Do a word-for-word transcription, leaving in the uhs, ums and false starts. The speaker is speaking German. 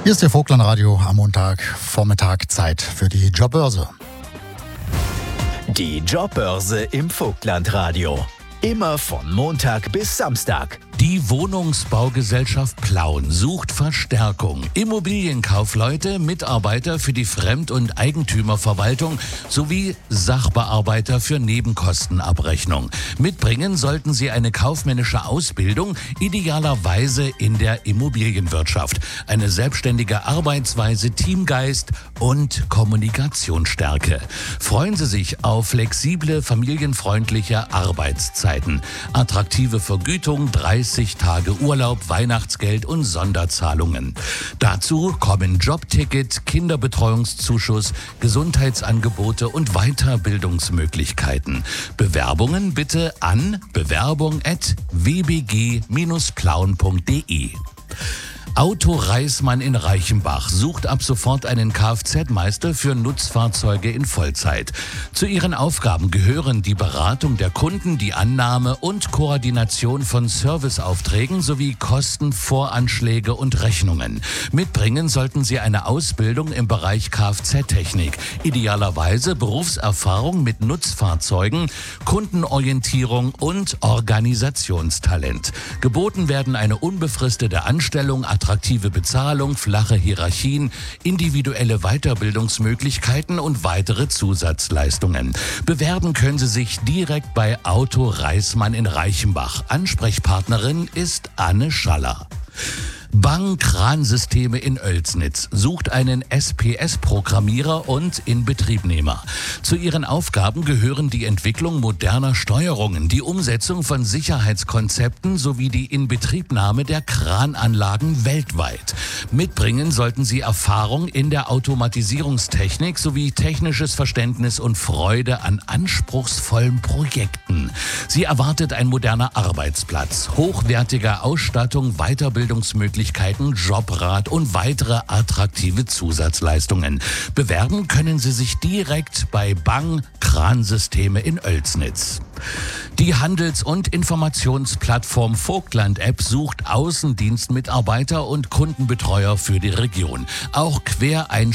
Hier ist der Vogtland-Radio am Montag, Vormittag, Zeit für die Jobbörse. Die Jobbörse im Vogtland-Radio. Immer von Montag bis Samstag. Die Wohnungsbaugesellschaft Plauen sucht Verstärkung. Immobilienkaufleute, Mitarbeiter für die Fremd- und Eigentümerverwaltung sowie Sachbearbeiter für Nebenkostenabrechnung. Mitbringen sollten sie eine kaufmännische Ausbildung, idealerweise in der Immobilienwirtschaft. Eine selbstständige Arbeitsweise, Teamgeist und Kommunikationsstärke. Freuen Sie sich auf flexible, familienfreundliche Arbeitszeiten. Attraktive Vergütung, dreißig Tage Urlaub, Weihnachtsgeld und Sonderzahlungen. Dazu kommen Jobticket, Kinderbetreuungszuschuss, Gesundheitsangebote und Weiterbildungsmöglichkeiten. Bewerbungen bitte an bewerbung at w b g Bindestrich plauen punkt d e. Auto Reismann in Reichenbach sucht ab sofort einen Kfz-Meister für Nutzfahrzeuge in Vollzeit. Zu ihren Aufgaben gehören die Beratung der Kunden, die Annahme und Koordination von Serviceaufträgen sowie Kostenvoranschläge und Rechnungen. Mitbringen sollten sie eine Ausbildung im Bereich Kfz-Technik, idealerweise Berufserfahrung mit Nutzfahrzeugen, Kundenorientierung und Organisationstalent. Geboten werden eine unbefristete Anstellung, attraktive Bezahlung, flache Hierarchien, individuelle Weiterbildungsmöglichkeiten und weitere Zusatzleistungen. Bewerben können Sie sich direkt bei Auto Reismann in Reichenbach. Ansprechpartnerin ist Anne Schaller. Bang Kransysteme in Oelsnitz sucht einen S P S-Programmierer und Inbetriebnehmer. Zu ihren Aufgaben gehören die Entwicklung moderner Steuerungen, die Umsetzung von Sicherheitskonzepten sowie die Inbetriebnahme der Krananlagen weltweit. Mitbringen sollten sie Erfahrung in der Automatisierungstechnik sowie technisches Verständnis und Freude an anspruchsvollen Projekten. Sie erwartet ein moderner Arbeitsplatz, hochwertige Ausstattung, Weiterbildungsmöglichkeiten, Jobrat und weitere attraktive Zusatzleistungen. Bewerben können Sie sich direkt bei Bang Kransysteme in Oelsnitz. Die Handels- und Informationsplattform Vogtland App sucht Außendienstmitarbeiter und Kundenbetreuer für die Region. Auch Quereinsteiger